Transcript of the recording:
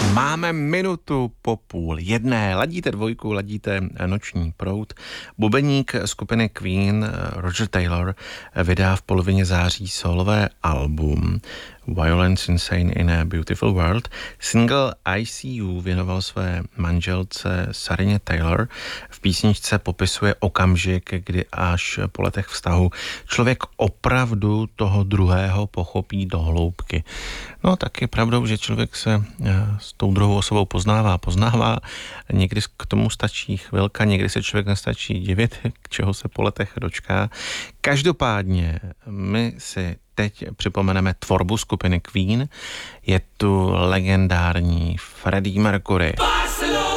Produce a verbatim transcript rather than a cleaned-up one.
Máme minutu po půl jedné. Ladíte dvojku, ladíte Noční proud. Bubeník skupiny Queen Roger Taylor vydá v polovině září solové album Violence Insane in a Beautiful World. Single I C U věnoval své manželce Sarině Taylor. V písničce popisuje okamžik, kdy až po letech vztahu člověk opravdu toho druhého pochopí do hloubky. No tak je pravdou, že člověk se s tou druhou osobou poznává, poznává. Někdy k tomu stačí chvilka, někdy se člověk nestačí divit, k čeho se po letech dočká. Každopádně my si teď připomeneme tvorbu skupiny Queen. Je tu legendární Freddie Mercury.